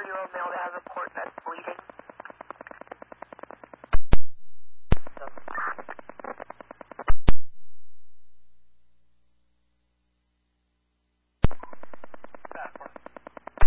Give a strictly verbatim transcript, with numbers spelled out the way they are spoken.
four-year-old male that has a port that's bleeding.